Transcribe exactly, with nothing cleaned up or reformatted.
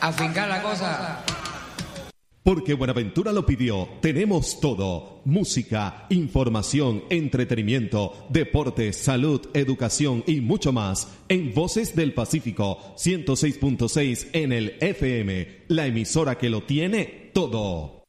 afincar la cosa. Porque Buenaventura lo pidió, tenemos todo. Música, información, entretenimiento, deportes, salud, educación y mucho más. En Voces del Pacífico, ciento seis punto seis en el F M. La emisora que lo tiene todo.